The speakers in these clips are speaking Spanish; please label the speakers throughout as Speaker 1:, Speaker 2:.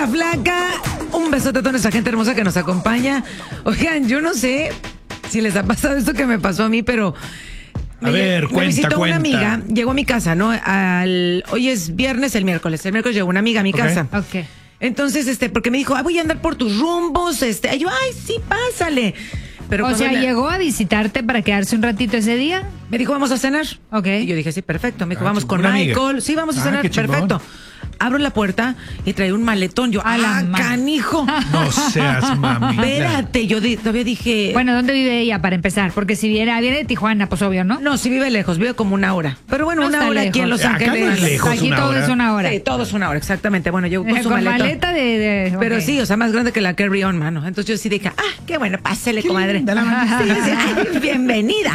Speaker 1: la flaca. Un besote a toda nuestra gente hermosa que nos acompaña. Oigan, yo no sé si les ha pasado esto que me pasó a mí, pero...
Speaker 2: Me visitó
Speaker 1: una amiga, llegó a mi casa, ¿no? Hoy es viernes, el miércoles llegó una amiga a mi casa.
Speaker 3: Ok.
Speaker 1: Entonces, porque me dijo, voy a andar por tus rumbos, yo, ay, sí, pásale. Pero
Speaker 3: o sea, llegó a visitarte para quedarse un ratito ese día.
Speaker 1: Me dijo, vamos a cenar.
Speaker 3: Ok.
Speaker 1: Y yo dije, sí, perfecto. Me dijo, vamos con Michael. Sí, vamos a cenar, perfecto. Abro la puerta y trae un maletón. Yo, canijo.
Speaker 2: No seas mami.
Speaker 1: Espérate, yo todavía dije...
Speaker 3: Bueno, ¿dónde vive ella para empezar? Porque si viene de Tijuana, pues obvio, ¿no?
Speaker 1: No, sí vive lejos, vive como una hora. Pero bueno, no una hora lejos. Aquí en Los Ángeles.
Speaker 2: Acá no es lejos,
Speaker 3: aquí todo es una hora.
Speaker 1: Sí, todo es una hora, exactamente. Bueno, yo con su
Speaker 3: maleta de
Speaker 1: Pero sí, o sea, más grande que la Carry On, mano. Entonces yo sí dije, qué bueno, pásele, comadre. Sí, bienvenida.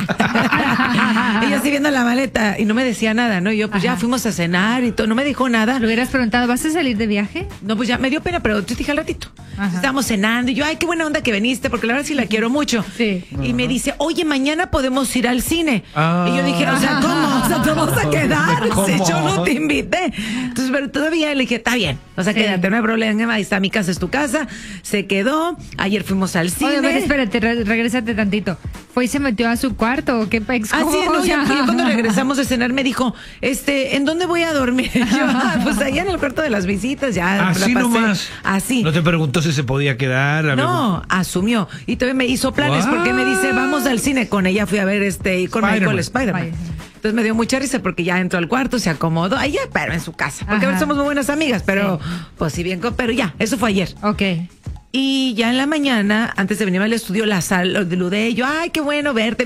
Speaker 1: Y yo así viendo la maleta y no me decía nada, ¿no? Y yo, pues ya fuimos a cenar y todo, no me dijo nada.
Speaker 3: ¿Le hubieras preguntado, vas a salir de viaje?
Speaker 1: No, pues ya me dio pena, pero yo dije al ratito. Estábamos cenando y yo, ay, qué buena onda que viniste, porque la verdad sí la quiero mucho.
Speaker 3: Sí.
Speaker 1: Y me dice, oye, mañana podemos ir al cine. Y yo dije, o sea, ¿cómo? O sea, ¿te vas a quedar? Si yo no te invité. Entonces, pero todavía le dije, está bien. O sea, quédate, no hay problema, ahí está, mi casa es tu casa. Se quedó. Ayer fuimos al cine.
Speaker 3: Oye, espérate, regrésate tantito. ¿Fue y se metió a su cuarto o qué pex?
Speaker 1: Sí, no, ya cuando regresamos de cenar me dijo, ¿en dónde voy a dormir? Yo, pues allá en el cuarto de las visitas, ya.
Speaker 2: Así nomás.
Speaker 1: Así.
Speaker 2: ¿No te preguntó si se podía quedar?
Speaker 1: No, asumió. Y todavía me hizo planes porque me dice, vamos al cine. Con ella fui a ver con Michael Spider-Man. Entonces me dio mucha risa porque ya entró al cuarto, se acomodó. Ahí ya, pero en su casa. Porque a ver, somos muy buenas amigas, pero pues sí bien, pero ya, eso fue ayer.
Speaker 3: Ok.
Speaker 1: Y ya en la mañana, antes de venir al estudio, la saludé, yo, ay, qué bueno verte,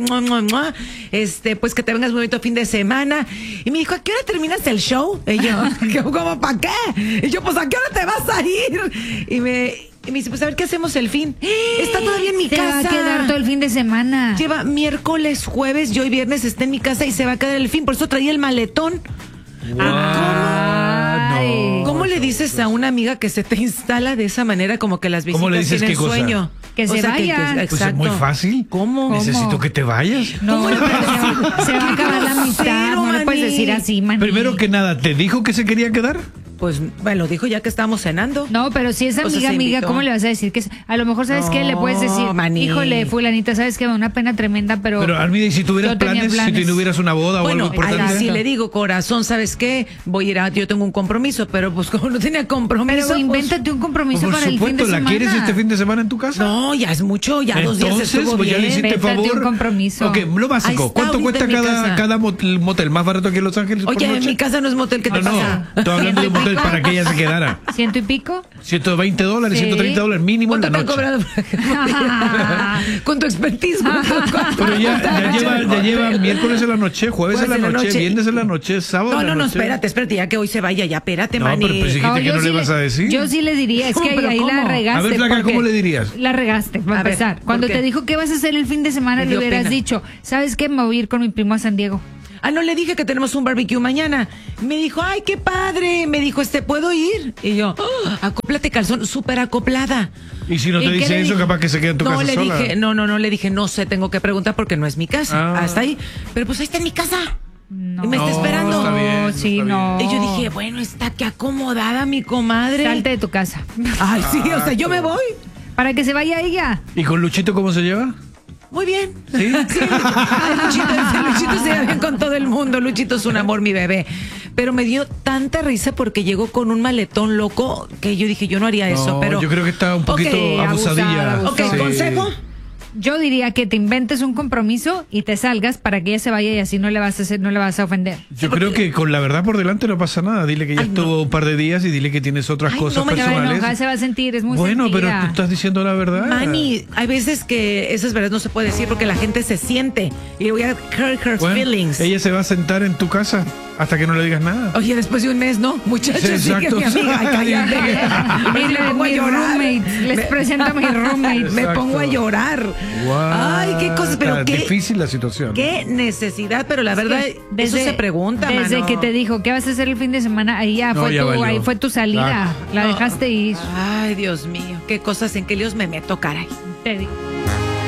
Speaker 1: pues que te vengas muy bonito fin de semana. Y me dijo, ¿a qué hora terminas el show? Y yo, ¿cómo, para qué? Y yo, pues, ¿a qué hora te vas a ir? Y me dice, pues, a ver, ¿qué hacemos el fin? Está todavía en mi casa.
Speaker 3: Se va a quedar todo el fin de semana.
Speaker 1: Lleva miércoles, jueves, yo y viernes está en mi casa y se va a quedar el fin. Por eso traía el maletón. ¿Cómo le dices a una amiga que se te instala de esa manera como que las visitas
Speaker 2: ¿Cómo le dices
Speaker 1: tienen
Speaker 2: qué cosa?
Speaker 1: sueño?
Speaker 3: Que se vaya.
Speaker 2: Pues es muy fácil.
Speaker 1: ¿Cómo?
Speaker 2: Necesito que te vayas.
Speaker 3: No, se va a acabar la mitad. No le puedes decir así, maní.
Speaker 2: Primero que nada, ¿te dijo que se quería quedar?
Speaker 1: Pues, bueno, dijo ya que estábamos cenando.
Speaker 3: No, pero si es amiga, ¿cómo le vas a decir? Que a lo mejor, ¿sabes qué? Le puedes decir, híjole, fulanita, ¿sabes qué? Una pena tremenda, pero...
Speaker 2: Pero, Armida, ¿y si tuvieras planes? Si tuvieras una boda o algo importante?
Speaker 1: Sí le digo, corazón, ¿sabes qué? Voy a ir yo tengo un compromiso, pero pues como no tenía compromiso...
Speaker 3: Pero invéntate un compromiso para el fin de semana.
Speaker 2: Por supuesto, ¿la quieres este fin de semana en tu casa?
Speaker 1: No, ya es mucho, ya 2 días estuvo
Speaker 2: pues
Speaker 1: bien.
Speaker 2: Ya le hiciste favor.
Speaker 3: Un compromiso.
Speaker 2: Ok, lo básico, ¿cuánto cuesta cada motel? ¿Más barato aquí en Los Ángeles?
Speaker 1: Oye, en mi casa no es motel, ¿qué te pasa?
Speaker 2: No, estoy hablando de un motel para que ella se quede.
Speaker 3: ¿100 y pico?
Speaker 2: $120, $130 mínimo en la noche.
Speaker 1: ¿Cuánto te han cobrado? Con tu expertise.
Speaker 2: Pero ya lleva miércoles en la noche, jueves en la noche, viernes en la noche, sábado en la noche.
Speaker 1: No, espérate, ya que hoy se vaya, ya, espérate, mani.
Speaker 2: No, pero dijiste que no le vas a decir.
Speaker 3: Yo sí le diría, es que ahí la regaste.
Speaker 2: A ver, flaca, ¿cómo le dirías?
Speaker 3: La regaste, para empezar. Cuando te dijo qué vas a hacer el fin de semana, le hubieras dicho, ¿sabes qué? Me voy a ir con mi primo a San Diego.
Speaker 1: No le dije que tenemos un barbecue mañana. Me dijo, ay, qué padre. Me dijo, ¿puedo ir? Y yo, acóplate, calzón, súper acoplada.
Speaker 2: Y si no te dice eso, capaz que se queda en tu casa sola.
Speaker 1: No, le dije, no sé, tengo que preguntar porque no es mi casa. Hasta ahí. Pero pues ahí está en mi casa.
Speaker 3: No.
Speaker 1: Y me está esperando.
Speaker 2: Está bien,
Speaker 3: sí, no.
Speaker 1: Y yo dije, bueno, está que acomodada mi comadre.
Speaker 3: Salte de tu casa.
Speaker 1: Ay, sí, o sea, yo me voy.
Speaker 3: Para que se vaya ella.
Speaker 2: ¿Y con Luchito cómo se lleva?
Speaker 1: Muy bien.
Speaker 2: ¿Sí?
Speaker 1: Luchito se lleva bien con todo el mundo. Luchito es un amor, mi bebé. Pero me dio tanta risa porque llegó con un maletón loco que yo dije, yo no haría eso. Pero
Speaker 2: yo creo que está un poquito abusadilla.
Speaker 1: Abusada. ¿Consejo?
Speaker 3: Yo diría que te inventes un compromiso y te salgas para que ella se vaya y así no le vas a ofender.
Speaker 2: Yo creo que con la verdad por delante no pasa nada. Dile que ya estuvo un par de días y dile que tienes otras cosas personales.
Speaker 3: Se va a sentir, es muy
Speaker 2: bueno,
Speaker 3: sentida.
Speaker 2: pero tú estás diciendo la verdad.
Speaker 1: Manny, hay veces que esas verdades no se puede decir porque la gente se siente y voy a hurt her feelings.
Speaker 2: Ella se va a sentar en tu casa hasta que no le digas nada.
Speaker 1: Oye, después de un mes, ¿no? Muchachos,
Speaker 2: sí, exacto.
Speaker 1: Mi amiga,
Speaker 3: mi roommate, les presento a mi roommate.
Speaker 1: Me pongo a llorar.
Speaker 2: Wow.
Speaker 1: Ay, qué cosas, pero qué
Speaker 2: difícil la situación.
Speaker 1: Qué necesidad, pero la verdad, eso se pregunta,
Speaker 3: desde
Speaker 1: mano.
Speaker 3: que te dijo, ¿qué vas a hacer el fin de semana? Ahí ahí fue tu salida. La dejaste ir.
Speaker 1: Ay, Dios mío, qué cosas en qué líos me meto, caray.
Speaker 3: Te digo.